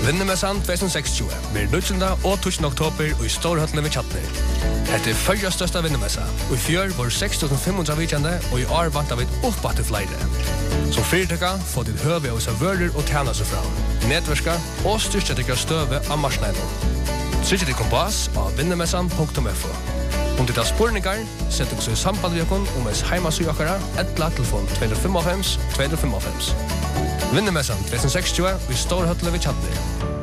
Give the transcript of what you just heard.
Vinnemessan 2060 blir 19. og 20. oktober og i Storhøtlen ved Kjatner. Dette førre største vinnemessa, og i fjør var 6.500 vidkjende, og i år vant vi opp til flere. Som fyrtøkka får til høve hos vører og tjene seg fra, nedverska og styrkjetikker støve av marsneiden. Trykk til kompass av vinnemessan.fo. Om det er spurningar, sett dere i samband med dere om ens heimasøkere, telefon 255 255. Vinnemessan 2060 i Storhøtlen ved Kjatner.